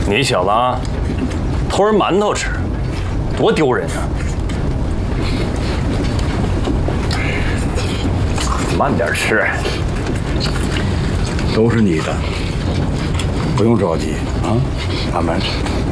你小子啊，偷人馒头吃，多丢人啊！慢点吃， 都是你的，不用着急啊，慢慢吃。